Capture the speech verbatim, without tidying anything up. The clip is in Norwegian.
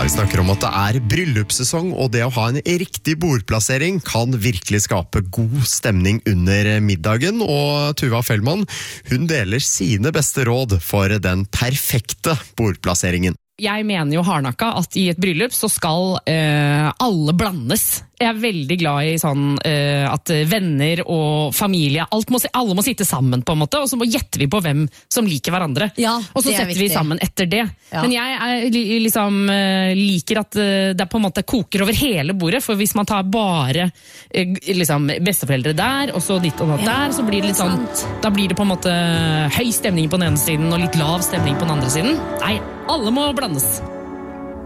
Vi snakker om at det er bryllupssesong, og det å ha en riktig bordplassering kan virkelig skape god stemning under middagen. Og Tuva Fellmann, hun deler sine beste råd for den perfekte bordplasseringen. Jeg mener jo hardnakka at i et bryllup så skal eh, alle blandes. Jeg er veldig glad i sånn eh, at venner og familie, alt må, alle må sitte sammen på en måte, og så må gjetter vi på hvem som liker hverandre. Ja, og så setter viktig. vi sammen etter det. Ja. Men jeg er, liksom, liker at det på en måte koker over hele bordet, for hvis man tar bare liksom, besteforeldre der, og så ditt og datt Ja, der, så blir det litt sånn, da blir det på en måte høy stemning på den ene siden, og litt lav stemning på den andre siden. Nei, alle må blandes.